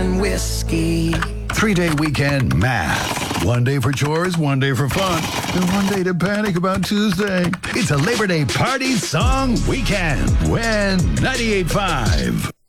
and whiskey. 3-day weekend math. 1 day for chores, 1 day for fun, and 1 day to panic about Tuesday. It's a Labor Day party song weekend. When 98.5.